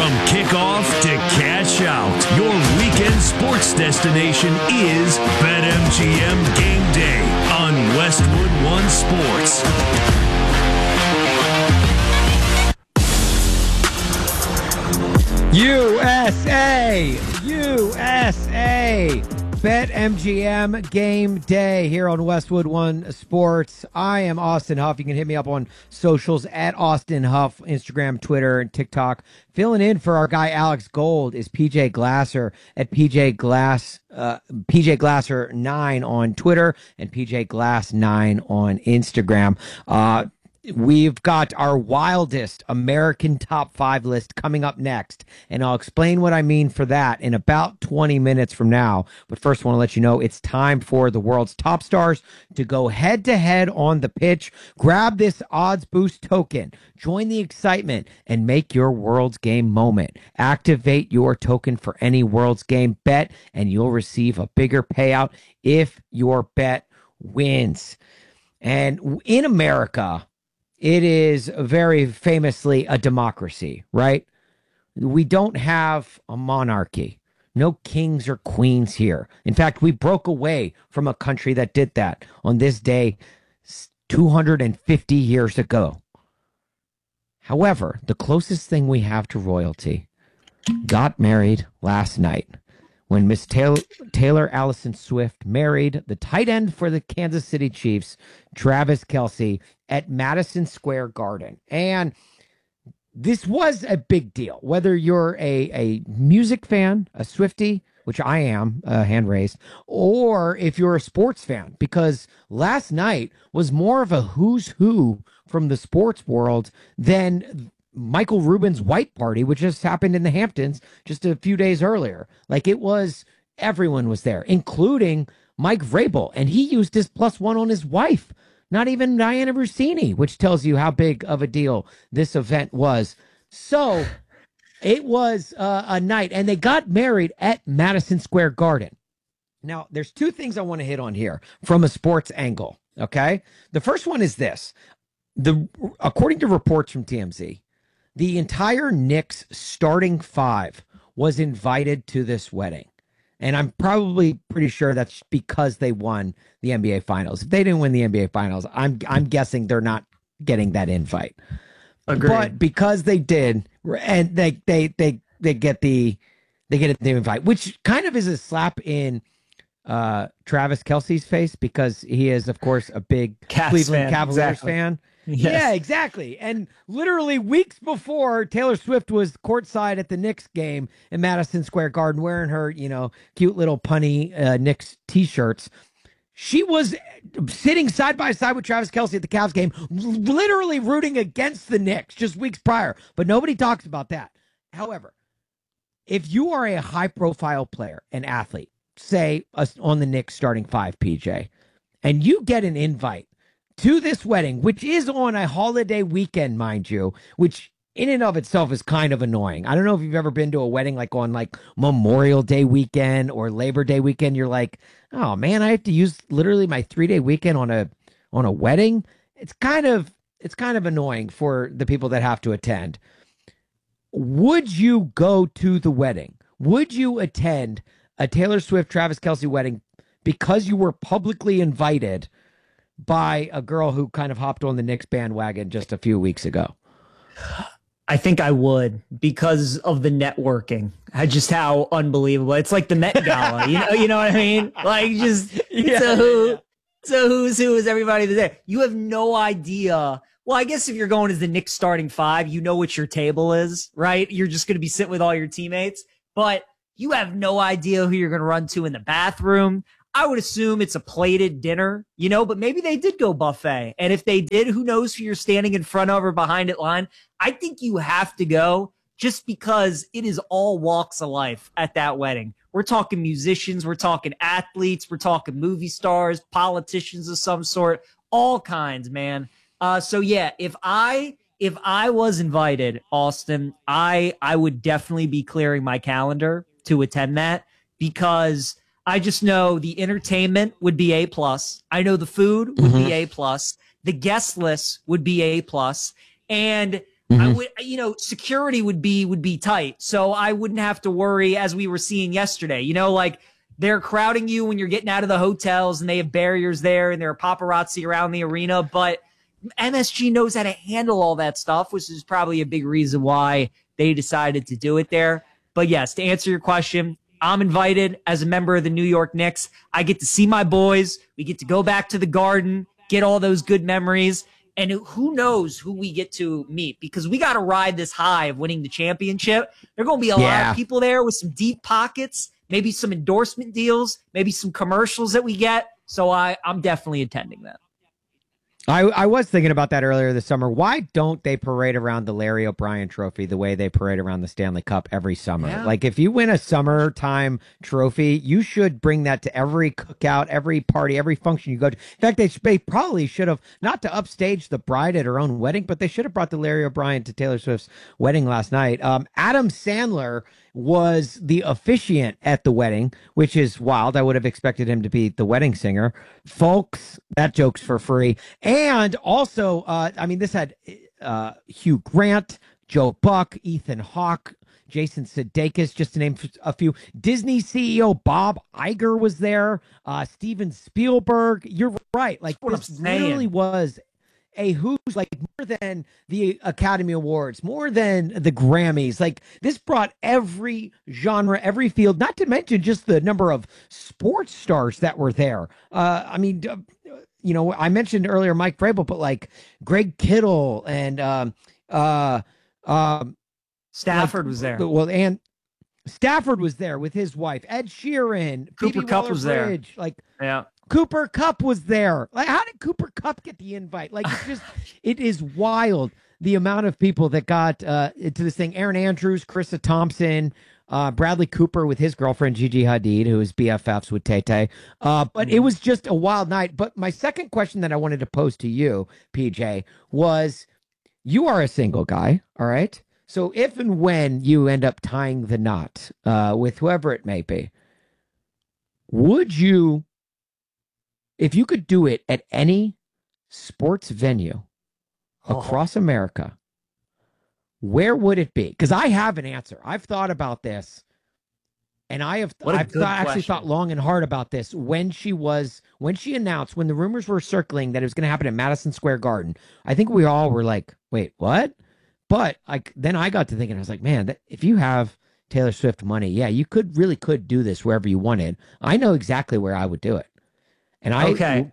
From kickoff to cash out, your weekend sports destination is BetMGM Game Day on Westwood One Sports. USA! BetMGM Game Day here on Westwood One Sports. I am Austin Huff. You can hit me up on socials at Austin Huff, Instagram, Twitter, and TikTok. Filling in for our guy Alex Gold is PJ Glasser at PJ Glasser 9 on Twitter and PJ Glass 9 on Instagram. We've got our wildest American top 5 list coming up next, and I'll explain what I mean for that in about 20 minutes from now. But first, I want to let you know it's time for the world's top stars to go head-to-head on the pitch. Grab this Odds Boost token, join the excitement, and make your World's Game moment. Activate your token for any World's Game bet, and you'll receive a bigger payout if your bet wins. And in America, it is very famously a democracy, right? We don't have a monarchy. No kings or queens here. In fact, we broke away from a country that did that on this day 250 years ago. However, the closest thing we have to royalty got married last night when Miss Taylor Allison Swift married the tight end for the Kansas City Chiefs, Travis Kelce, at Madison Square Garden. And this was a big deal. Whether you're a music fan, a Swiftie, which I am, hand raised, or if you're a sports fan, because last night was more of a who's who from the sports world than Michael Rubin's white party, which just happened in the Hamptons just a few days earlier. Like, it was, everyone was there, including Mike Vrabel, and he used his +1 on his wife, not even Diana Rossini, which tells you how big of a deal this event was. So it was a night, and they got married at Madison Square Garden. Now, there's two things I want to hit on here from a sports angle, okay? The first one is this. According to reports from TMZ, the entire Knicks starting 5 was invited to this wedding. And I'm probably pretty sure that's because they won the NBA Finals. If they didn't win the NBA Finals, I'm guessing they're not getting that invite. Agreed. But because they did, and they get the invite, which kind of is a slap in Travis Kelce's face, because he is, of course, a big Cleveland Cavaliers fan. Yes. Yeah, exactly. And literally weeks before, Taylor Swift was courtside at the Knicks game in Madison Square Garden wearing her, cute little punny Knicks t-shirts. She was sitting side by side with Travis Kelce at the Cavs game, literally rooting against the Knicks just weeks prior. But nobody talks about that. However, if you are a high-profile player, an athlete, say on the Knicks starting 5, PJ, and you get an invite to this wedding, which is on a holiday weekend, mind you, which in and of itself is kind of annoying. I don't know if you've ever been to a wedding like on like Memorial Day weekend or Labor Day weekend. You're like, oh man, I have to use literally my 3-day weekend on a wedding. It's kind of annoying for the people that have to attend. Would you go to the wedding? Would you attend a Taylor Swift, Travis Kelce wedding because you were publicly invited by a girl who kind of hopped on the Knicks bandwagon just a few weeks ago? I think I would, because of the networking. Just how unbelievable. It's like the Met Gala. You know what I mean? Like, just so who's who is everybody there. You have no idea. Well, I guess if you're going as the Knicks starting 5, you know what your table is, right? You're just going to be sitting with all your teammates, but you have no idea who you're going to run to in the bathroom. I would assume it's a plated dinner, but maybe they did go buffet. And if they did, who knows who you're standing in front of or behind it line. I think you have to go just because it is all walks of life at that wedding. We're talking musicians, we're talking athletes, we're talking movie stars, politicians of some sort, all kinds, man. So yeah, if I was invited, Austin, I would definitely be clearing my calendar to attend that, because I just know the entertainment would be A+. I know the food would be A+. The guest list would be A+. And I would, security would be tight. So I wouldn't have to worry, as we were seeing yesterday, like they're crowding you when you're getting out of the hotels and they have barriers there and there are paparazzi around the arena. But MSG knows how to handle all that stuff, which is probably a big reason why they decided to do it there. But yes, to answer your question, I'm invited as a member of the New York Knicks. I get to see my boys. We get to go back to the Garden, get all those good memories. And who knows who we get to meet, because we got to ride this high of winning the championship. There are going to be a lot of people there with some deep pockets, maybe some endorsement deals, maybe some commercials that we get. So I'm definitely attending that. I was thinking about that earlier this summer. Why don't they parade around the Larry O'Brien trophy the way they parade around the Stanley Cup every summer? Yeah. Like, if you win a summertime trophy, you should bring that to every cookout, every party, every function you go to. In fact, they probably should have, not to upstage the bride at her own wedding, but they should have brought the Larry O'Brien to Taylor Swift's wedding last night. Adam Sandler was the officiant at the wedding, which is wild. I would have expected him to be the wedding singer. Folks, that joke's for free. And also, this had Hugh Grant, Joe Buck, Ethan Hawke, Jason Sudeikis, just to name a few. Disney CEO Bob Iger was there. Steven Spielberg. You're right. Like, this literally was a who's, like, more than the Academy Awards, more than the Grammys. Like, this brought every genre, every field, not to mention just the number of sports stars that were there. I mentioned earlier Mike Vrabel, but like Greg Kittle and Stafford was there. Well, and Stafford was there with his wife, Ed Sheeran, Cooper Kupp was there. Like, yeah. Cooper Kupp was there. Like, how did Cooper Kupp get the invite? Like, it's just, it is wild the amount of people that got into this thing. Aaron Andrews, Carissa Thompson, Bradley Cooper with his girlfriend Gigi Hadid, who is BFFs with Tay Tay. But it was just a wild night. But my second question that I wanted to pose to you, PJ, was, you are a single guy, all right? So if and when you end up tying the knot with whoever it may be, would you, if you could do it at any sports venue across America, where would it be? Because I have an answer. I've thought about this, and I've actually thought long and hard about this. When she announced, when the rumors were circling that it was going to happen at Madison Square Garden, I think we all were like, wait, what? But then I got to thinking, I was like, man, if you have Taylor Swift money, yeah, you could do this wherever you wanted. I know exactly where I would do it. And I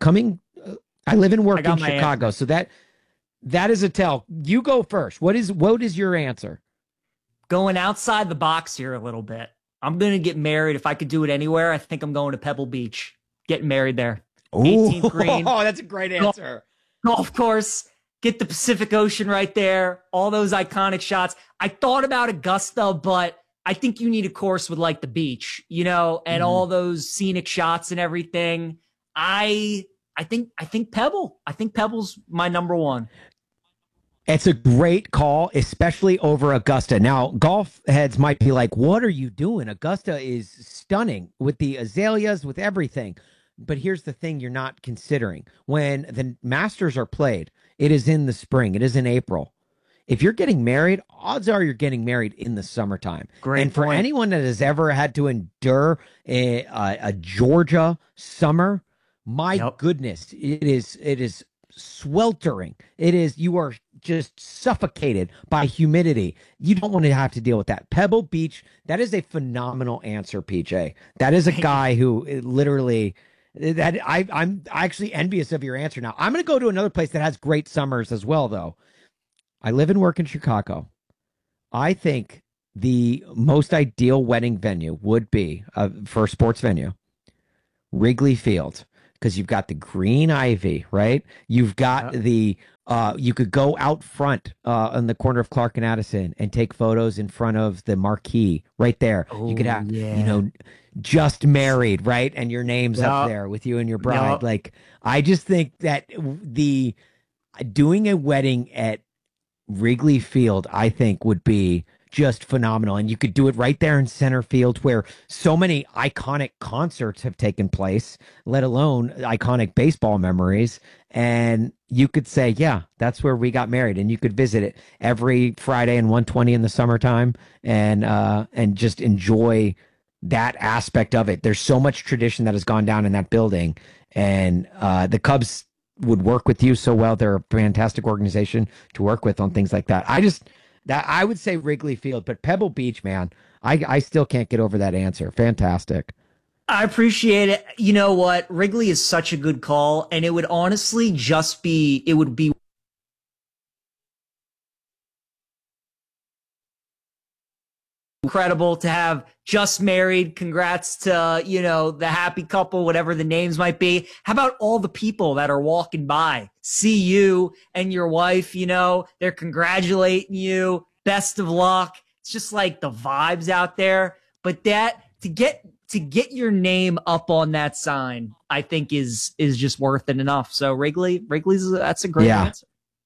live and work in Chicago, so that is a tell. You go first. What is your answer? Going outside the box here a little bit. I'm going to get married. If I could do it anywhere, I think I'm going to Pebble Beach. Getting married there. 18th green. Oh, that's a great answer. Golf course. Get the Pacific Ocean right there. All those iconic shots. I thought about Augusta, but I think you need a course with like the beach, and all those scenic shots and everything. I think Pebble. I think Pebble's my number one. It's a great call, especially over Augusta. Now, golf heads might be like, what are you doing? Augusta is stunning with the azaleas, with everything. But here's the thing you're not considering. When the Masters are played, it is in the spring. It is in April. If you're getting married, odds are you're getting married in the summertime. Great and for point. anyone that has ever had to endure a Georgia summer, my goodness, it is sweltering. You are just suffocated by humidity. You don't want to have to deal with that. Pebble Beach, that is a phenomenal answer, PJ. That is a guy who literally, I'm actually envious of your answer now. I'm going to go to another place that has great summers as well, though. I live and work in Chicago. I think the most ideal wedding venue would be, for a sports venue, Wrigley Field. Because you've got the green ivy, right? You've got you could go out front on the corner of Clark and Addison and take photos in front of the marquee right there. You could have, just married, right? And your name's up there with you and your bride. Like, I just think that doing a wedding at Wrigley Field, I think, would be just phenomenal. And you could do it right there in center field where so many iconic concerts have taken place, let alone iconic baseball memories. And you could say, yeah, that's where we got married. And you could visit it every Friday and 120 in the summertime and just enjoy that aspect of it. There's so much tradition that has gone down in that building. And the Cubs would work with you so well. They're a fantastic organization to work with on things like that. I would say Wrigley Field, but Pebble Beach, man, I still can't get over that answer. Fantastic. I appreciate it. You know what? Wrigley is such a good call, and it would honestly just be, it would be incredible to have just married. Congrats to, the happy couple, whatever the names might be. How about all the people that are walking by, see you and your wife, they're congratulating you. Best of luck. It's just like the vibes out there. But that to get your name up on that sign, I think is just worth it enough. So Wrigley's that's a great answer.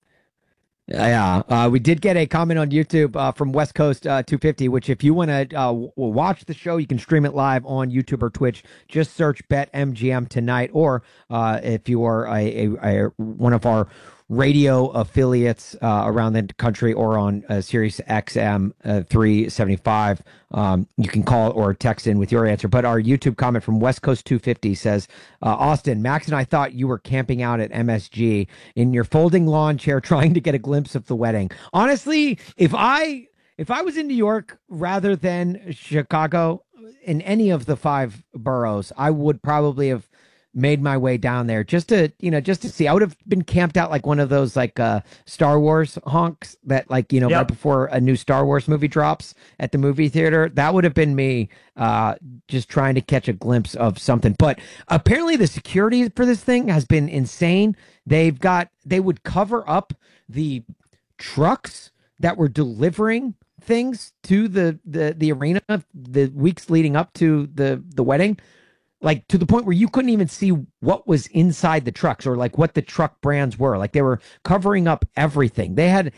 Yeah, we did get a comment on YouTube from West Coast 250, which if you want to watch the show, you can stream it live on YouTube or Twitch. Just search BetMGM tonight, or if you are a one of our radio affiliates around the country or on Sirius XM 375, you can call or text in with your answer. But our YouTube comment from West Coast 250 says, Austin, Max and I thought you were camping out at MSG in your folding lawn chair trying to get a glimpse of the wedding. Honestly, if I was in New York rather than Chicago, in any of the 5 boroughs, I would probably have made my way down there just to see. I would have been camped out like one of those Star Wars honks that right before a new Star Wars movie drops at the movie theater. That would have been me just trying to catch a glimpse of something. But apparently the security for this thing has been insane. They would cover up the trucks that were delivering things to the arena the weeks leading up to the wedding. Like to the point where you couldn't even see what was inside the trucks or like what the truck brands were. Like they were covering up everything. They had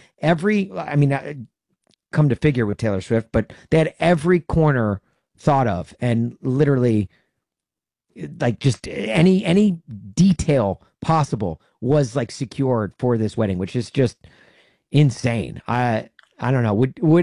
come to figure with Taylor Swift, but they had every corner thought of, and literally like just any detail possible was like secured for this wedding, which is just insane. I don't know.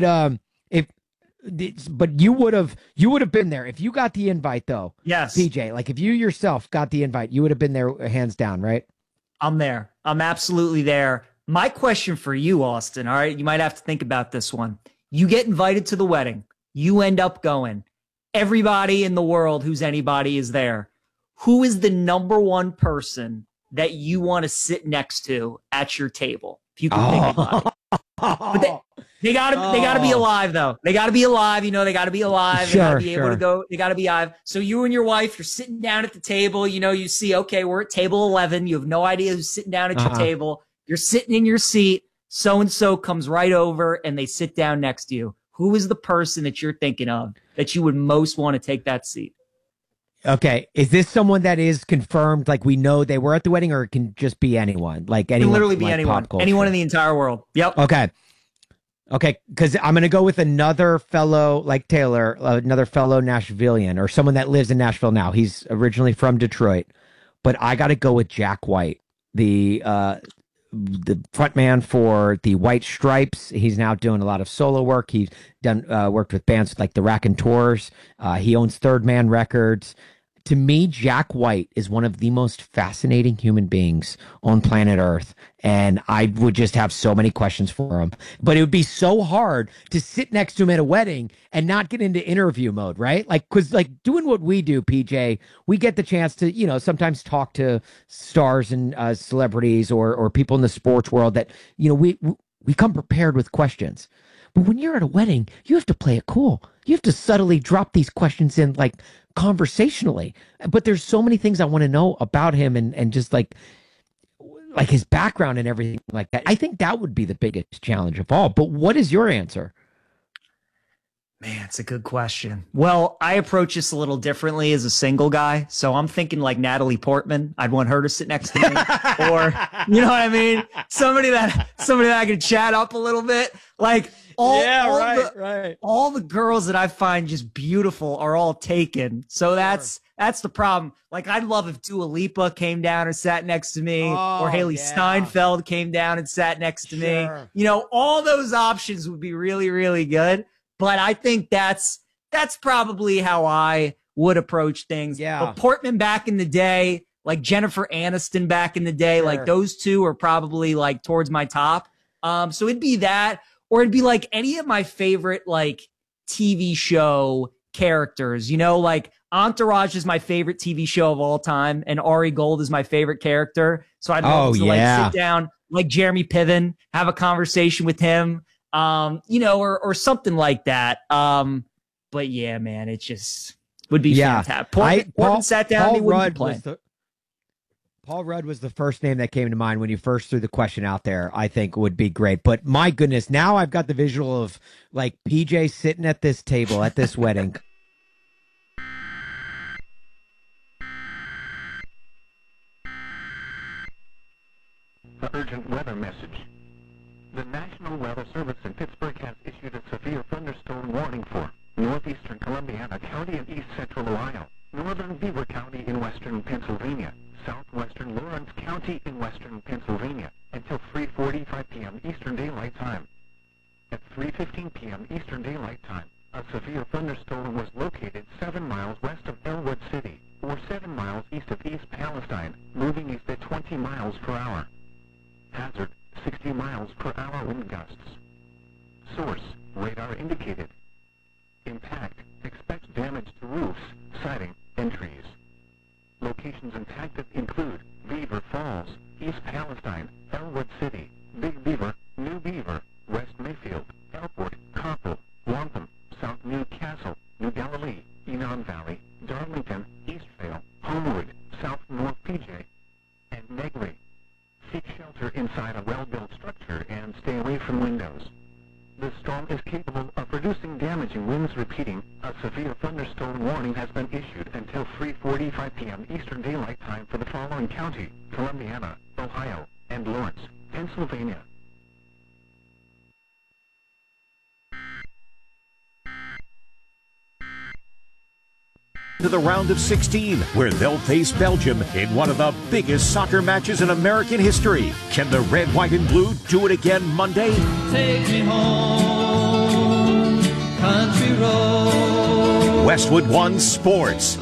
But you would have been there if you got the invite, though. Yes, PJ. Like if you yourself got the invite, you would have been there, hands down, right? I'm there. I'm absolutely there. My question for you, Austin. All right, you might have to think about this one. You get invited to the wedding. You end up going. Everybody in the world who's anybody is there. Who is the number one person that you want to sit next to at your table? If you can think about it. But they gotta be alive though. They gotta be alive. They gotta be alive. They gotta be able to go. They gotta be alive. So you and your wife, you're sitting down at the table. You see, okay, we're at table 11. You have no idea who's sitting down at your table. You're sitting in your seat. So-and-so comes right over and they sit down next to you. Who is the person that you're thinking of that you would most want to take that seat? Okay. Is this someone that is confirmed? Like we know they were at the wedding, or it can just be anyone? Like anyone? It can literally be anyone. Anyone in the entire world. Yep. Okay. Because I'm going to go with another fellow like Taylor, another fellow Nashvilleian, or someone that lives in Nashville now. He's originally from Detroit, but I got to go with Jack White, the front man for the White Stripes. He's now doing a lot of solo work. He's done worked with bands like the Raconteurs. He owns Third Man Records. To me, Jack White is one of the most fascinating human beings on planet Earth, and I would just have so many questions for him. But it would be so hard to sit next to him at a wedding and not get into interview mode, right? Like, because like doing what we do, PJ, we get the chance to, sometimes talk to stars and celebrities or people in the sports world that, we come prepared with questions. But when you're at a wedding, you have to play it cool. You have to subtly drop these questions in like conversationally. But there's so many things I want to know about him and just like his background and everything like that. I think that would be the biggest challenge of all. But what is your answer? Man, it's a good question. Well, I approach this a little differently as a single guy. So I'm thinking like Natalie Portman. I'd want her to sit next to me. Or, you know what I mean? Somebody that I could chat up a little bit. Like, all the girls that I find just beautiful are all taken. So that's the problem. Like, I'd love if Dua Lipa came down and sat next to me, or Haley Steinfeld came down and sat next to me. You know, all those options would be really, really good. But I think that's probably how I would approach things. Yeah. But Portman back in the day, like Jennifer Aniston back in the day, like those two are probably like towards my top. So it'd be that, or it'd be like any of my favorite like TV show characters, you know, like Entourage is my favorite TV show of all time, and Ari Gold is my favorite character. So I'd love to like sit down like Jeremy Piven, have a conversation with him, you know, or something like that. But yeah, man, it just would be fantastic. Portman sat down, he wouldn't play. Paul Rudd was the first name that came to mind when you first threw the question out there. I think would be great. But my goodness, now I've got the visual of like PJ sitting at this table at this wedding. The urgent weather message. The National Weather Service in Pittsburgh has issued a severe thunderstorm warning for northeastern Columbiana County and east central Ohio, northern Beaver County in western Pennsylvania, southwestern Lawrence County in western Pennsylvania, until 3:45 p.m. Eastern Daylight Time. At 3:15 p.m. Eastern Daylight Time, a severe thunderstorm was located 7 miles west of Elwood City, or 7 miles east of East Palestine, moving east at 20 miles per hour. Hazard, 60 miles per hour wind gusts. Source, radar indicated. Impact, expect damage to roofs, siding, and trees. Locations impacted include Beaver Falls, East Palestine, Elwood City, Big Beaver, New Beaver, West Mayfield, Elport, Coppell, Wantham, South New Castle, New Galilee, Enon Valley, Darlington, Eastvale, Homewood, South North PJ, and Negley. Seek shelter inside a well-built structure and stay away from windows. The storm is capable of producing damaging winds. Repeating, a severe thunderstorm warning has been issued until 3:45 p.m. Eastern Daylight Time for the following county: Columbiana, Ohio, and Lawrence, Pennsylvania. To the round of 16, where they'll face Belgium in one of the biggest soccer matches in American history. Can the red, white, and blue do it again Monday? Take me home, country road. Westwood One Sports.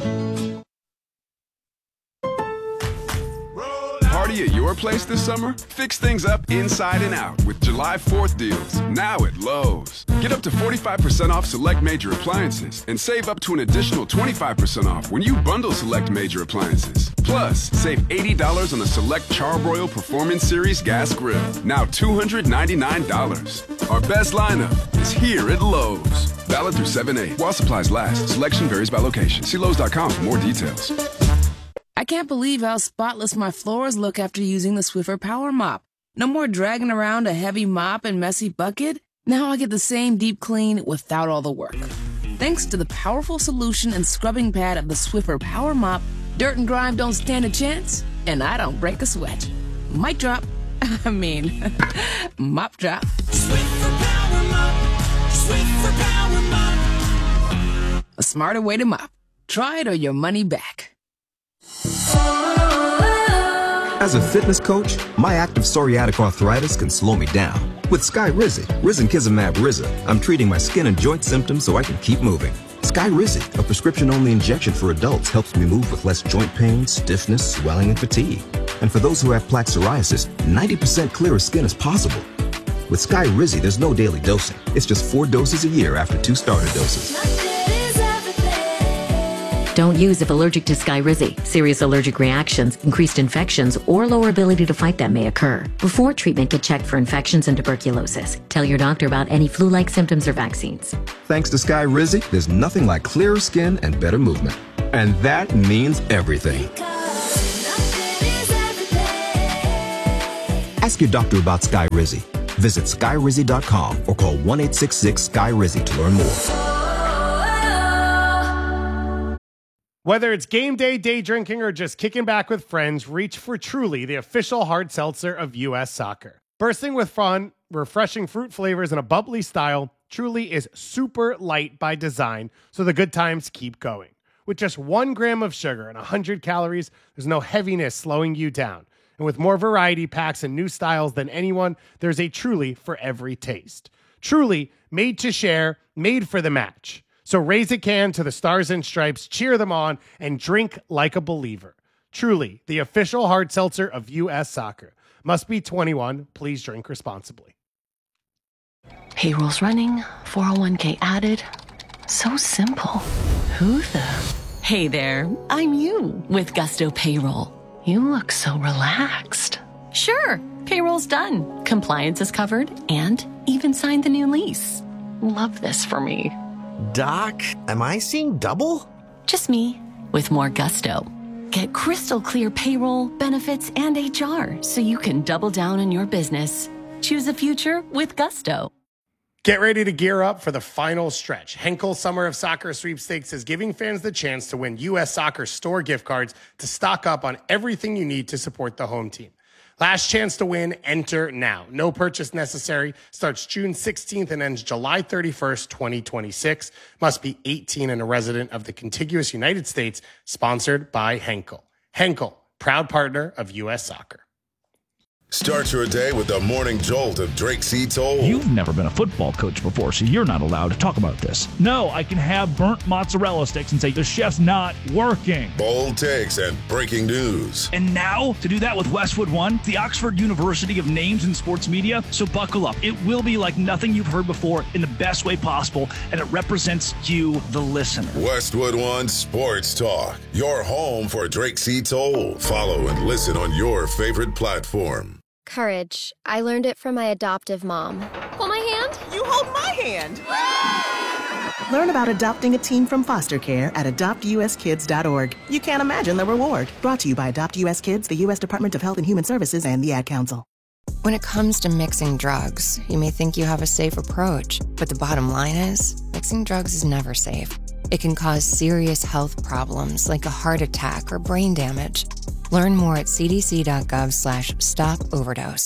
Party at your place this summer? Fix things up inside and out with July 4th deals, now at Lowe's. Get up to 45% off select major appliances and save up to an additional 25% off when you bundle select major appliances. Plus, save $80 on the select Charbroil Performance Series gas grill, now $299. Our best lineup is here at Lowe's. Valid through 7/8 while supplies last. Selection varies by location. See Lowe's.com for more details. I can't believe how spotless my floors look after using the Swiffer Power Mop. No more dragging around a heavy mop and messy bucket. Now I get the same deep clean without all the work. Thanks to the powerful solution and scrubbing pad of the Swiffer Power Mop, dirt and grime don't stand a chance, and I don't break a sweat. Mic drop. I mean, mop drop. Swiffer Power Mop. Swiffer Power Mop. A smarter way to mop. Try it or your money back. As a fitness coach, my active psoriatic arthritis can slow me down. With Skyrizi, Risankizumab Riza, I'm treating my skin and joint symptoms so I can keep moving. Skyrizi, a prescription-only injection for adults, helps me move with less joint pain, stiffness, swelling, and fatigue. And for those who have plaque psoriasis, 90% clearer skin is possible. With Skyrizi, there's no daily dosing. It's just 4 doses a year after 2 starter doses. Don't use if allergic to Skyrizi. Serious allergic reactions, increased infections, or lower ability to fight them may occur. Before treatment, get checked for infections and tuberculosis. Tell your doctor about any flu-like symptoms or vaccines. Thanks to Skyrizi, there's nothing like clearer skin and better movement. And that means everything. Ask your doctor about Skyrizi. Visit Skyrizi.com or call 1-866-SKY-RIZI to learn more. Whether it's game day, day drinking, or just kicking back with friends, reach for Truly, the official hard seltzer of U.S. soccer. Bursting with fun, refreshing fruit flavors, and a bubbly style, Truly is super light by design, so the good times keep going. With just 1 gram of sugar and 100 calories, there's no heaviness slowing you down. And with more variety packs and new styles than anyone, there's a Truly for every taste. Truly, made to share, made for the match. So raise a can to the Stars and Stripes, cheer them on, and drink like a believer. Truly, the official hard seltzer of U.S. Soccer. Must be 21. Please drink responsibly. Payroll's running, 401k added. So simple. Who the? Hey there, I'm you with Gusto Payroll. You look so relaxed. Sure, payroll's done. Compliance is covered and even signed the new lease. Love this for me. Doc, am I seeing double? Just me with more gusto. Get crystal clear payroll, benefits, and HR so you can double down on your business. Choose a future with Gusto. Get ready to gear up for the final stretch. Henkel Summer of Soccer Sweepstakes is giving fans the chance to win U.S. Soccer store gift cards to stock up on everything you need to support the home team. Last chance to win, enter now. No purchase necessary. Starts June 16th and ends July 31st, 2026. Must be 18 and a resident of the contiguous United States. Sponsored by Henkel. Henkel, proud partner of U.S. Soccer. Start your day with the morning jolt of Drake C. Toll. You've never been a football coach before, so you're not allowed to talk about this. No, I can have burnt mozzarella sticks and say the chef's not working. Bold takes and breaking news. And now, to do that with Westwood One, the Oxford University of Names in Sports Media. So buckle up. It will be like nothing you've heard before in the best way possible, and it represents you, the listener. Westwood One Sports Talk, your home for Drake C. Toll. Follow and listen on your favorite platform. Courage. I learned it from my adoptive mom. Hold my hand. You hold my hand. Learn about adopting a teen from foster care at adoptuskids.org. You can't imagine the reward. Brought to you by Adopt US Kids, the U.S. Department of Health and Human Services, and the Ad Council. When it comes to mixing drugs, you may think you have a safe approach, but the bottom line is, mixing drugs is never safe. It can cause serious health problems like a heart attack or brain damage. Learn more at cdc.gov/stop-overdose.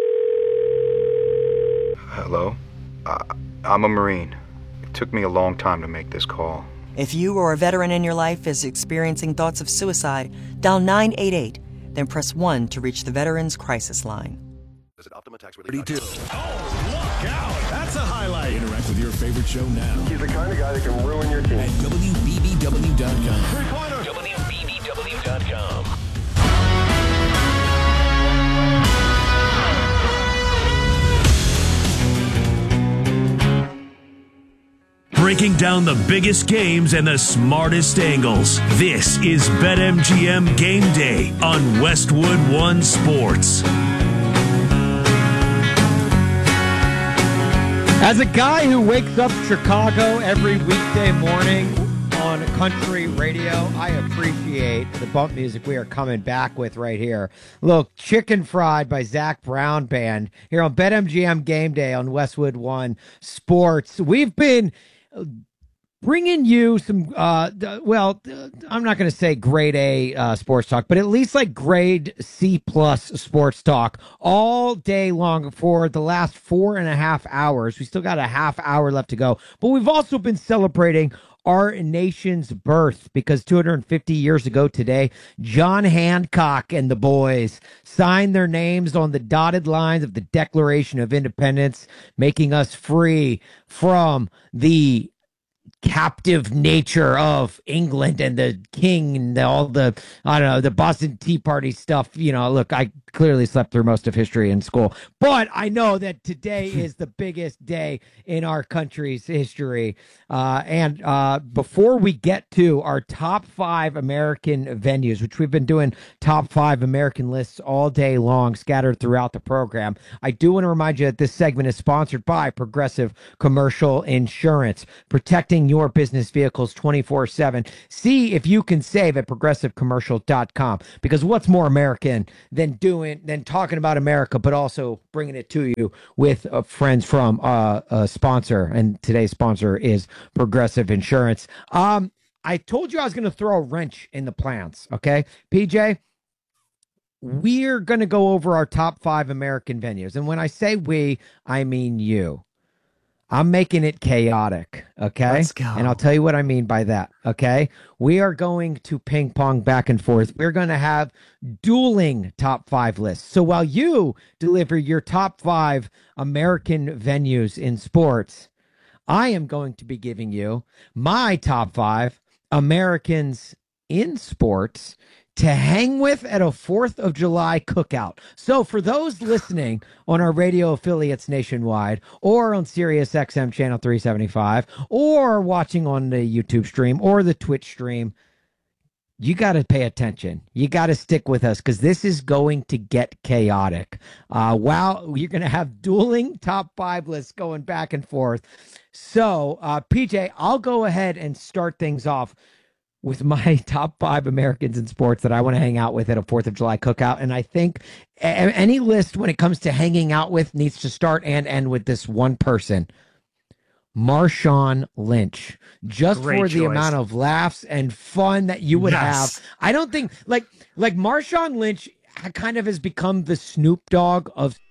Hello? I'm a Marine. It took me a long time to make this call. If you or a veteran in your life is experiencing thoughts of suicide, dial 988, then press 1 to reach the Veterans Crisis Line. Visit Optima Tax Relief. 32. Oh, look out! That's a highlight. Interact with your favorite show now. He's the kind of guy that can ruin your team. At WBBW.com. Three-pointer. WBBW.com. Breaking down the biggest games and the smartest angles. This is BetMGM Game Day on Westwood One Sports. As a guy who wakes up Chicago every weekday morning on country radio, I appreciate the bump music we are coming back with right here. Look, Chicken Fried by Zach Brown Band here on BetMGM Game Day on Westwood One Sports. We've been bringing you some, I'm not going to say grade A sports talk, but at least like grade C plus sports talk all day long for the last 4.5 hours. We still got a half hour left to go, but we've also been celebrating our nation's birth because 250 years ago today, John Hancock and the boys signed their names on the dotted lines of the Declaration of Independence, making us free from the captive nature of England and the king and the Boston Tea Party stuff. You know, look, I clearly slept through most of history in school, but I know that today is the biggest day in our country's history. And before we get to our top 5 American venues, which we've been doing top 5 American lists all day long, scattered throughout the program, I do want to remind you that this segment is sponsored by Progressive Commercial Insurance, protecting your business vehicles 24/7. See if you can save at progressivecommercial.com, because what's more American than talking about America, but also bringing it to you with friends from a sponsor, and today's sponsor is Progressive Insurance. I told you I was going to throw a wrench in the plans, okay? PJ, we're going to go over our top 5 American venues. And when I say we, I mean you. I'm making it chaotic, okay? Let's go. And I'll tell you what I mean by that, okay? We are going to ping pong back and forth. We're going to have dueling top 5 lists. So while you deliver your top 5 American venues in sports, I am going to be giving you my top 5 Americans in sports to hang with at a 4th of July cookout. So for those listening on our radio affiliates nationwide, or on Sirius XM channel 375, or watching on the YouTube stream or the Twitch stream, you got to pay attention. You got to stick with us because this is going to get chaotic. Wow, you're going to have dueling top 5 lists going back and forth. So, PJ, I'll go ahead and start things off with my top 5 Americans in sports that I want to hang out with at a 4th of July cookout. And I think any list when it comes to hanging out with needs to start and end with this one person, Marshawn Lynch. Just Great for the choice. amount of laughs and fun that you would have. I don't think, like Marshawn Lynch kind of has become the Snoop Dogg of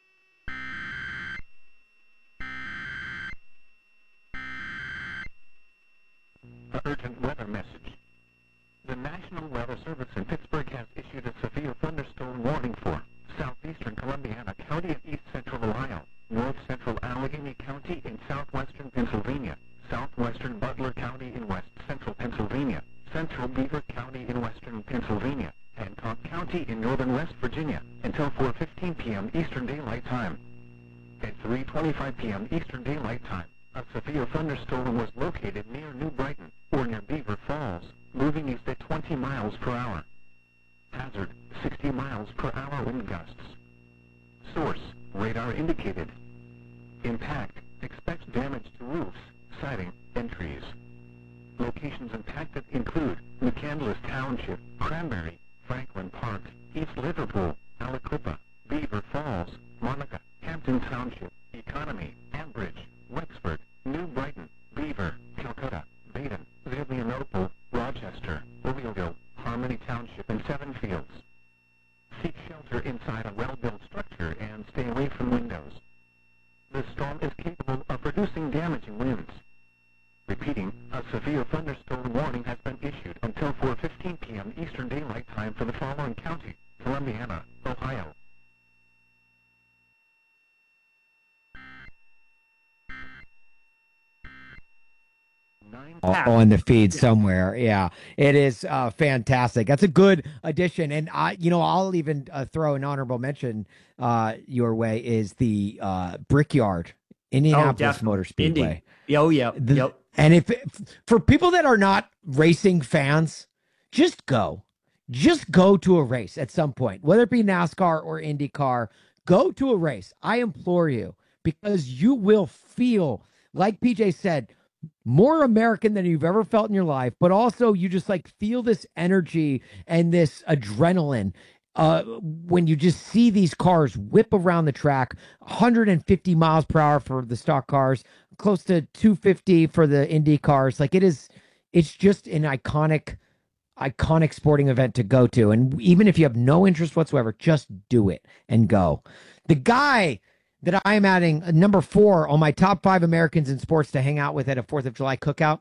Urgent weather message. The National Weather Service in Pittsburgh has issued a severe thunderstorm warning for southeastern Columbiana County and east central Ohio, north central Allegheny County in southwestern Pennsylvania, southwestern Butler County in west central Pennsylvania, central Beaver County in western Pennsylvania, Hancock County in northern West Virginia until 4:15 p.m. Eastern Daylight Time. At 3:25 p.m. Eastern Daylight Time, a severe thunderstorm was located near New Brighton, or near Beaver Falls, moving east at 20 miles per hour. Hazard, 60 miles per hour wind gusts. Source, radar indicated. Impact, expect damage to roofs, siding, and trees. Locations impacted include McCandless Township, Cranberry, Franklin Park, East Liverpool, Aliquippa, Beaver Falls, Monica, Hampton Township, Economy, Ambridge, Wexford, New Brighton, Beaver, Calcutta, Baden, Zillionople, Rochester, Louisville, Harmony Township, and Seven Fields. Seek shelter inside a well-built structure and stay away from windows. The storm is capable of producing damaging winds. Repeating, a severe thunderstorm warning has been issued until 4:15 p.m. Eastern Daylight Time for the following county: Columbiana, Ohio. on the feed somewhere. Yeah, it is fantastic. That's a good addition. And I'll even throw an honorable mention your way is the Brickyard, Indianapolis Motor Speedway. Yep. And if for people that are not racing fans, just go to a race at some point, whether it be NASCAR or IndyCar. Go to a race. I implore you, because you will feel, like PJ said, more American than you've ever felt in your life, but also you just feel this energy and this adrenaline when you just see these cars whip around the track, 150 miles per hour for the stock cars, close to 250 for the Indy cars. It's just an iconic sporting event to go to. And even if you have no interest whatsoever, just do it and go. The guy that I am adding number 4 on my top 5 Americans in sports to hang out with at a 4th of July cookout,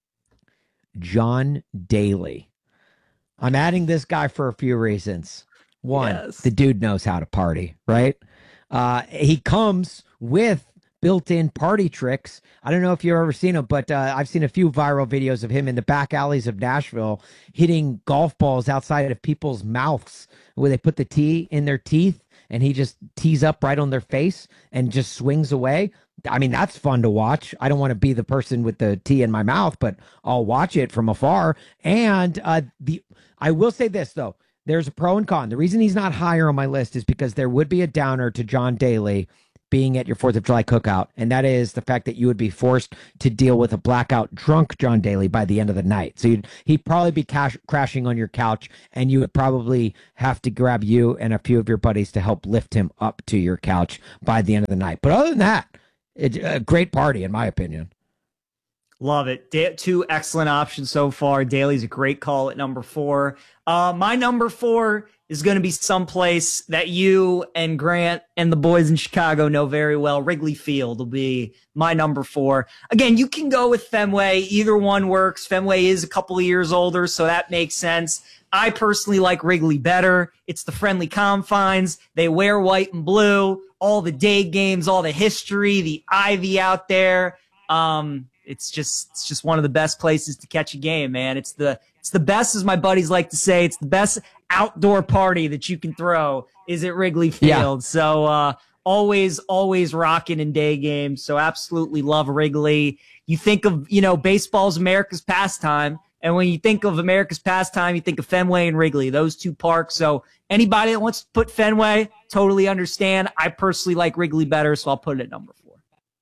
John Daly. I'm adding this guy for a few reasons. One, the dude knows how to party, right? He comes with built-in party tricks. I don't know if you've ever seen him, but I've seen a few viral videos of him in the back alleys of Nashville hitting golf balls outside of people's mouths where they put the tee in their teeth and he just tees up right on their face and just swings away. I mean, that's fun to watch. I don't want to be the person with the tee in my mouth, but I'll watch it from afar. And I will say this, though. There's a pro and con. The reason he's not higher on my list is because there would be a downer to John Daly being at your 4th of July cookout, and that is the fact that you would be forced to deal with a blackout drunk John Daly by the end of the night. So he'd probably be crashing on your couch, and you would probably have to grab you and a few of your buddies to help lift him up to your couch by the end of the night. But other than that, it's a great party, in my opinion. Love it. Two excellent options so far. Daly's a great call at number 4. My number 4 is going to be someplace that you and Grant and the boys in Chicago know very well. Wrigley Field will be my number 4. Again, you can go with Fenway. Either one works. Fenway is a couple of years older, so that makes sense. I personally like Wrigley better. It's the friendly confines. They wear white and blue. All the day games, all the history, the ivy out there. It's just one of the best places to catch a game, man. It's the best, as my buddies like to say. It's the best outdoor party that you can throw is at Wrigley Field. Yeah. So always rocking in day games. So absolutely love Wrigley. You think of, baseball's America's pastime. And when you think of America's pastime, you think of Fenway and Wrigley, those two parks. So anybody that wants to put Fenway, totally understand. I personally like Wrigley better, so I'll put it at number 4.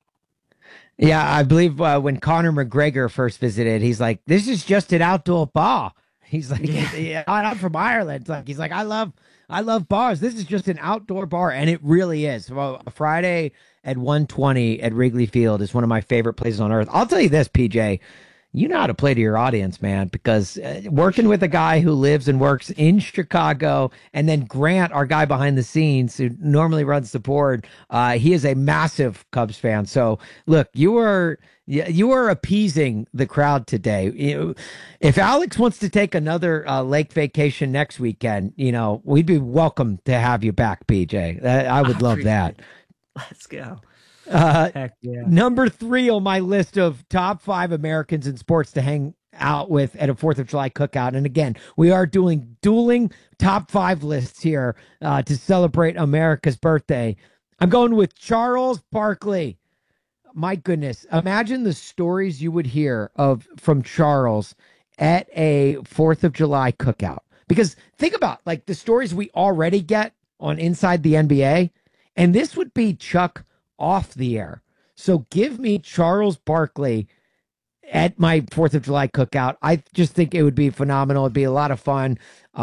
Yeah, I believe when Conor McGregor first visited, he's like, this is just an outdoor bar. He's like, yeah, I'm from Ireland. He's like, I love bars. This is just an outdoor bar. And it really is. Well, Friday at 1:20 at Wrigley Field is one of my favorite places on earth. I'll tell you this, PJ. You know how to play to your audience, man, because working with a guy who lives and works in Chicago, and then Grant, our guy behind the scenes who normally runs the board, he is a massive Cubs fan. So look, you are appeasing the crowd today. If Alex wants to take another lake vacation next weekend, we'd be welcome to have you back, PJ. I would love that. Let's go. Heck yeah. Number 3 on my list of top 5 Americans in sports to hang out with at a 4th of July cookout. And again, we are doing dueling top 5 lists here to celebrate America's birthday. I'm going with Charles Barkley. My goodness. Imagine the stories you would hear from Charles at a 4th of July cookout. Because think about the stories we already get on Inside the NBA. And this would be Chuck off the air. So give me Charles Barkley at my 4th of July cookout. I just think it would be phenomenal. It'd be a lot of fun.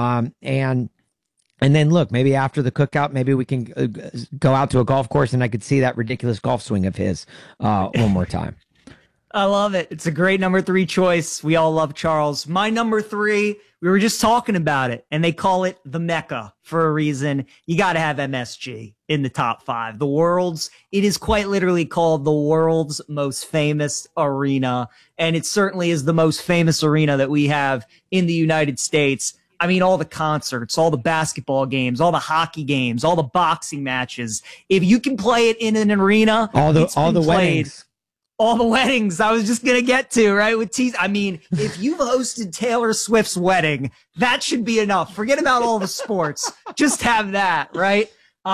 And then look, maybe after the cookout, maybe we can go out to a golf course and I could see that ridiculous golf swing of his one more time. I love it. It's a great number 3 choice. We all love Charles. My number 3, we were just talking about it, and they call it the Mecca for a reason. You got to have MSG in the top 5. It is quite literally called the world's most famous arena, and it certainly is the most famous arena that we have in the United States. I mean, all the concerts, all the basketball games, all the hockey games, all the boxing matches. If you can play it in an arena, all the weddings. All the weddings I was just going to get to, right? I mean, if you've hosted Taylor Swift's wedding, that should be enough. Forget about all the sports. Just have that, right?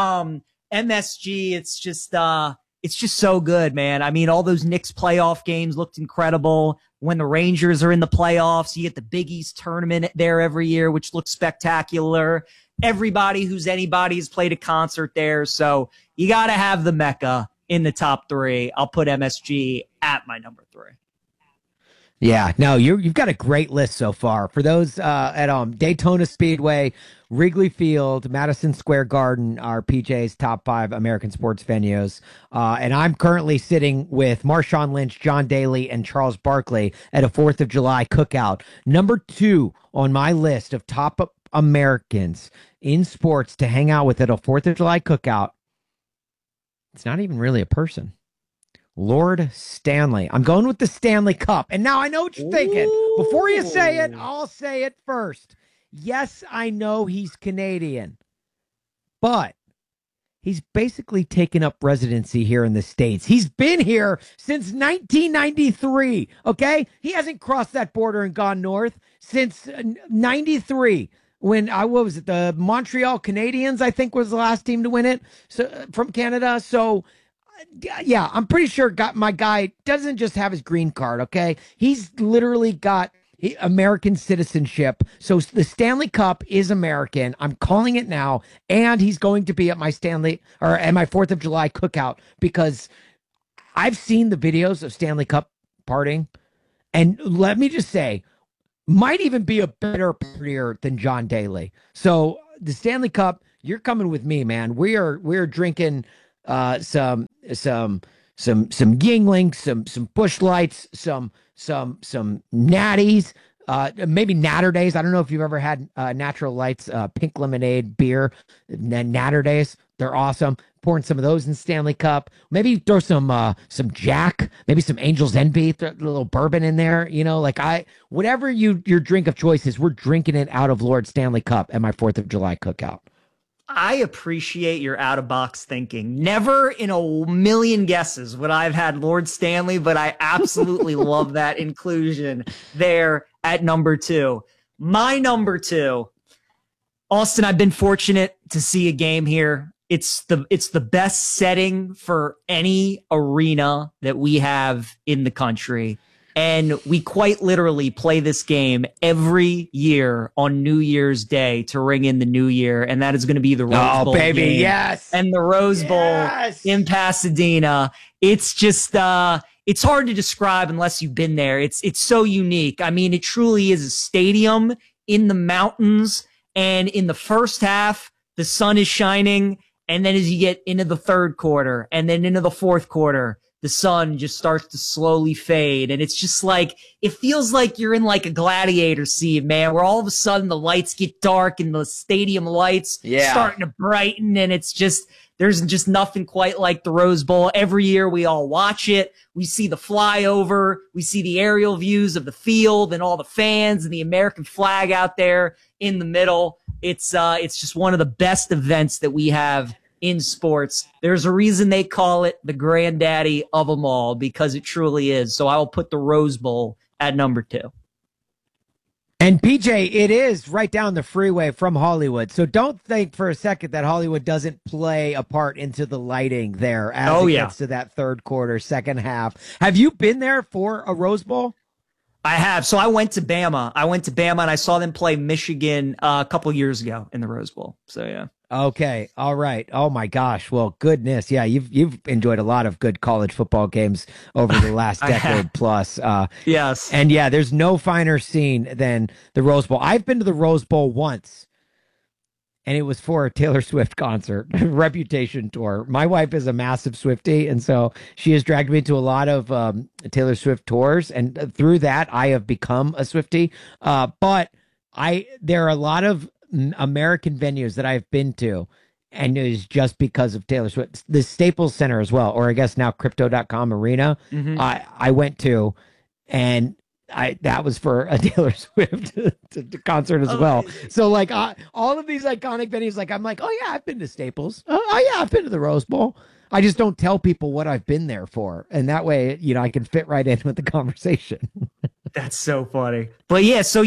MSG, it's just so good, man. I mean, all those Knicks playoff games looked incredible. When the Rangers are in the playoffs, you get the Big East tournament there every year, which looks spectacular. Everybody who's anybody has played a concert there. So you got to have the Mecca in the top 3. I'll put MSG at my number 3. Yeah, no, you've got a great list so far. For those at Daytona Speedway, Wrigley Field, Madison Square Garden are PJ's top 5 American sports venues. And I'm currently sitting with Marshawn Lynch, John Daly, and Charles Barkley at a 4th of July cookout. Number 2 on my list of top Americans in sports to hang out with at a 4th of July cookout. It's not even really a person. Lord Stanley. I'm going with the Stanley Cup. And now I know what you're thinking. Before you say it, I'll say it first. Yes, I know he's Canadian, but he's basically taken up residency here in the States. He's been here since 1993, okay? He hasn't crossed that border and gone north since 93. When the Montreal Canadiens, I think, was the last team to win it from Canada. So, yeah, I'm pretty sure my guy doesn't just have his green card, okay? He's literally got American citizenship. So the Stanley Cup is American. I'm calling it now. And he's going to be at my at my 4th of July cookout because I've seen the videos of Stanley Cup partying. And let me just say, might even be a better partier than John Daly. So the Stanley Cup, you're coming with me, man. We're drinking some Yingling, some Busch Lights, some Natties, maybe Natter Days. I don't know if you've ever had Natural Lights pink lemonade beer, Natter Days. They're awesome. Pouring some of those in Stanley Cup. Maybe throw some Jack, maybe some Angel's Envy, throw a little bourbon in there. Whatever your drink of choice is, we're drinking it out of Lord Stanley Cup at my 4th of July cookout. I appreciate your out-of-box thinking. Never in a million guesses would I have had Lord Stanley, but I absolutely love that inclusion there at number 2. My number 2, Austin, I've been fortunate to see a game here. It's the best setting for any arena that we have in the country. And we quite literally play this game every year on New Year's Day to ring in the new year. And that is going to be the Rose Bowl baby, game. yes. And the Rose Bowl in Pasadena. It's just, it's hard to describe unless you've been there. It's so unique. I mean, it truly is a stadium in the mountains. And in the first half, the sun is shining. And then as you get into the third quarter and then into the fourth quarter, the sun just starts to slowly fade. And it's just like, it feels like you're in like a gladiator scene, man, where all of a sudden the lights get dark and the stadium lights starting to brighten. And it's just, there's just nothing quite like the Rose Bowl. Every year we all watch it. We see the flyover. We see the aerial views of the field and all the fans and the American flag out there in the middle. It's just one of the best events that we have in sports. There's a reason they call it the granddaddy of them all, because it truly is. So I will put the Rose Bowl at number 2. And PJ, it is right down the freeway from Hollywood. So don't think for a second that Hollywood doesn't play a part into the lighting there as it gets to that third quarter, second half. Have you been there for a Rose Bowl? I have. So I went to Bama. And I saw them play Michigan a couple years ago in the Rose Bowl. So yeah. Okay. All right. Oh my gosh. Well, goodness. Yeah. You've enjoyed a lot of good college football games over the last decade plus. Yes. And yeah, there's no finer scene than the Rose Bowl. I've been to the Rose Bowl once, and it was for a Taylor Swift concert, Reputation tour. My wife is a massive Swiftie, and so she has dragged me to a lot of Taylor Swift tours, and through that, I have become a Swiftie. But there are a lot of American venues that I've been to, and it is just because of Taylor Swift. The Staples Center as well, or I guess now Crypto.com Arena, I went to, and that was for a Taylor Swift concert as well. So like all of these iconic venues, like I'm like, oh yeah, I've been to Staples. Oh yeah, I've been to the Rose Bowl. I just don't tell people what I've been there for, and that way, I can fit right in with the conversation. That's so funny. But yeah, so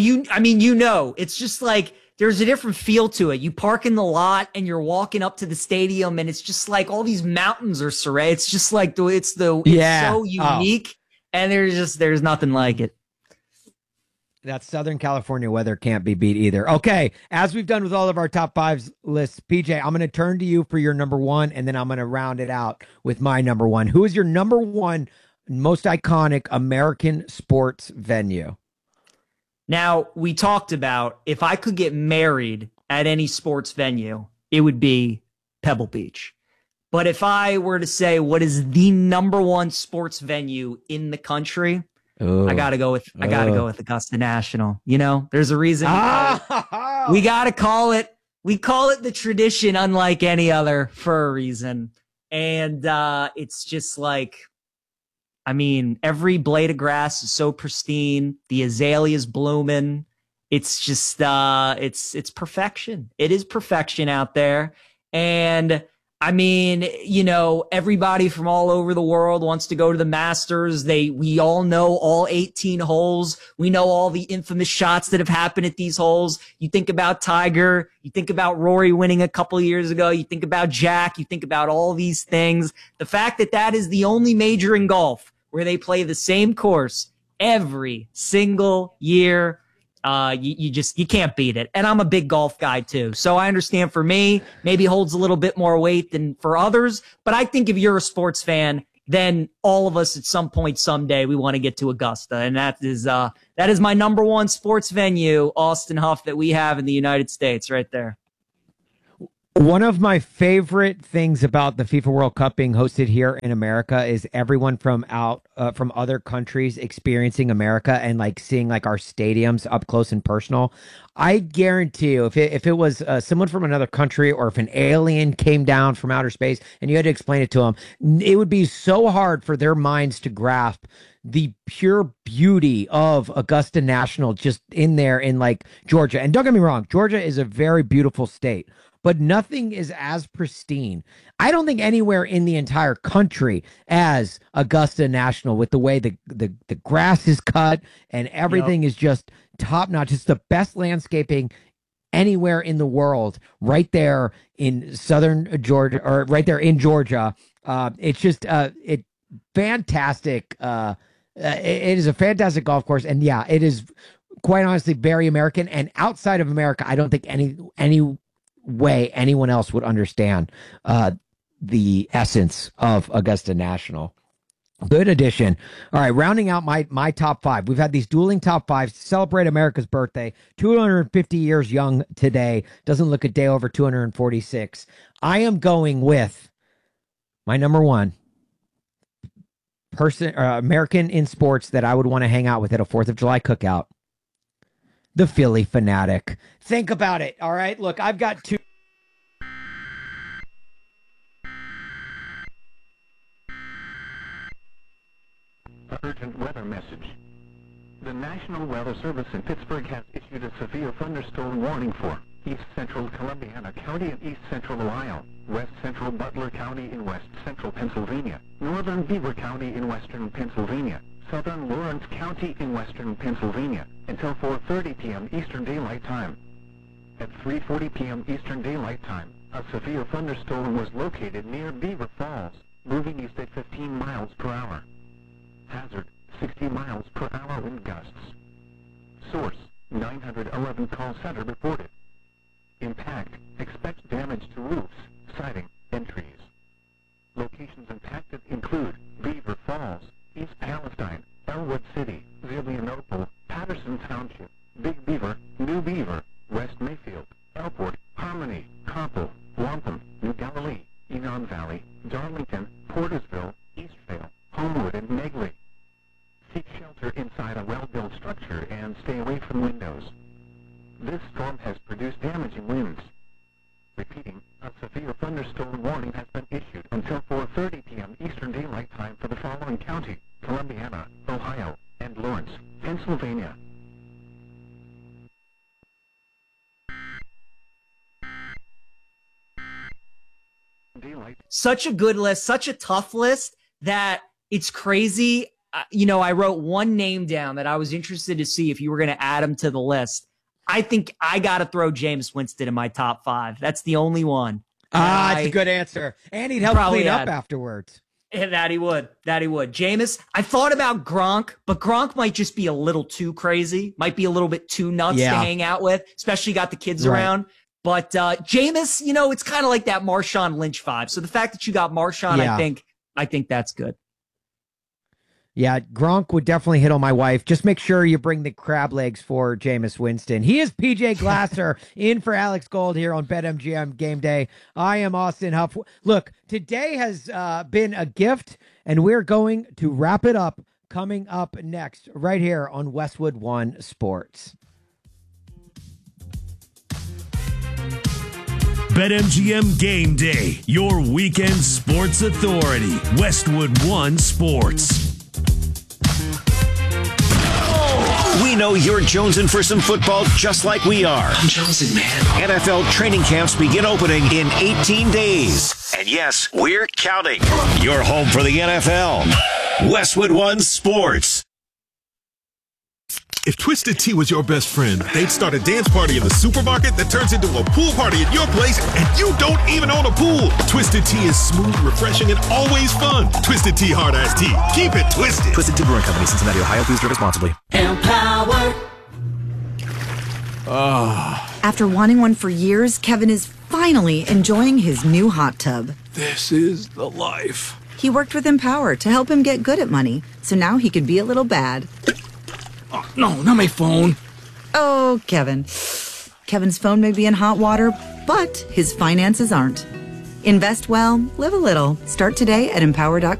it's just like, there's a different feel to it. You park in the lot and you're walking up to the stadium, and it's just like all these mountains are surrounded. It's just like it's so unique, and there's nothing like it. That Southern California weather can't be beat either. Okay, as we've done with all of our top 5 lists, PJ, I'm going to turn to you for your number 1, and then I'm going to round it out with my number 1. Who is your number 1 most iconic American sports venue? Now, we talked about if I could get married at any sports venue, it would be Pebble Beach. But if I were to say what is the number 1 sports venue in the country, I gotta go with Augusta National. There's a reason we gotta call it. We call it the tradition, unlike any other, for a reason. And it's just like, every blade of grass is so pristine. The azaleas blooming. It's just, it's perfection. It is perfection out there. And everybody from all over the world wants to go to the Masters. We all know all 18 holes. We know all the infamous shots that have happened at these holes. You think about Tiger. You think about Rory winning a couple years ago. You think about Jack. You think about all these things. The fact that is the only major in golf where they play the same course every single year. You can't beat it. And I'm a big golf guy too. So I understand for me, maybe holds a little bit more weight than for others. But I think if you're a sports fan, then all of us at some point someday, we want to get to Augusta. And that is my number 1 sports venue, Austin Huff, that we have in the United States right there. One of my favorite things about the FIFA World Cup being hosted here in America is everyone from other countries experiencing America and like seeing like our stadiums up close and personal. I guarantee you, if it was someone from another country or if an alien came down from outer space and you had to explain it to them, it would be so hard for their minds to grasp the pure beauty of Augusta National just in there in like Georgia. And don't get me wrong, Georgia is a very beautiful state, but nothing is as pristine. I don't think anywhere in the entire country as Augusta National, with the way the grass is cut and everything is just top notch. It's the best landscaping anywhere in the world, right there in southern Georgia, or right there in Georgia. It's just fantastic. It is a fantastic golf course, and yeah, it is quite honestly very American. And outside of America, I don't think any way anyone else would understand the essence of Augusta National. Good addition. All right, rounding out my top five. We've had these dueling top fives to celebrate America's birthday. 250 years young today. Doesn't look a day over 246. I am going with my number one person, American in sports that I would want to hang out with at a 4th of July cookout. The Philly Fanatic. Think about it. All right, look, I've got two. Urgent weather message. The National Weather Service in Pittsburgh has issued a severe thunderstorm warning for East Central Columbiana County and East Central Ohio, West Central Butler County in West Central Pennsylvania, Northern Beaver County in Western Pennsylvania, Southern Lawrence County in Western Pennsylvania, until 4:30 p.m. Eastern Daylight Time. At 3:40 p.m. Eastern Daylight Time, a severe thunderstorm was located near Beaver Falls, moving east at 15 miles per hour. Hazard, 60 miles per hour wind gusts. Source, 911 call center reported. Impact, expect damage to roofs, siding, and trees. Locations impacted include Beaver Falls, East Palestine, Elwood City, Zillionople, Patterson Township, Big Beaver, New Beaver, West Mayfield, Elport, Harmony, Coppell, Wampum, New Galilee, Enon Valley, Darlington, Portersville, Eastvale, Homewood, and Negley. Seek shelter inside a well-built structure and stay away from windows. This storm has produced damaging winds. Repeating, a severe thunderstorm warning has been issued until 4:30 p.m. Eastern Daylight Time for the following county: Columbiana, Ohio, and Lawrence, Pennsylvania. Such a good list, such a tough list that it's crazy. I wrote one name down that I was interested to see if you were going to add him to the list. I think I got to throw Jameis Winston in my top five. That's the only one. That's a good answer. And he'd help clean up afterwards. That he would. Jameis, I thought about Gronk, but Gronk might just be a little too crazy. Might be a little bit too nuts to hang out with, especially got the kids around. But Jameis, it's kind of like that Marshawn Lynch vibe. So the fact that you got Marshawn, I think that's good. Yeah, Gronk would definitely hit on my wife. Just make sure you bring the crab legs for Jameis Winston. He is PJ Glasser in for Alex Gold here on BetMGM Game Day. I am Austin Huff. Look, today has been a gift, and we're going to wrap it up coming up next right here on Westwood One Sports. BetMGM Game Day, your weekend sports authority. Westwood One Sports. We know you're jonesing for some football just like we are. I'm jonesing, man. NFL training camps begin opening in 18 days. And yes, we're counting. You're home for the NFL. Westwood One Sports. If Twisted Tea was your best friend, they'd start a dance party in the supermarket that turns into a pool party at your place, and you don't even own a pool. Twisted Tea is smooth, refreshing, and always fun. Twisted Tea Hard Iced Tea. Keep it twisted. Twisted Tea Brewing Company, Cincinnati, Ohio. Please drink responsibly. Empower. After wanting one for years, Kevin is finally enjoying his new hot tub. This is the life. He worked with Empower to help him get good at money, so now he can be a little bad. Oh, no, not my phone. Oh, Kevin. Kevin's phone may be in hot water, but his finances aren't. Invest well, live a little. Start today at Empower.com.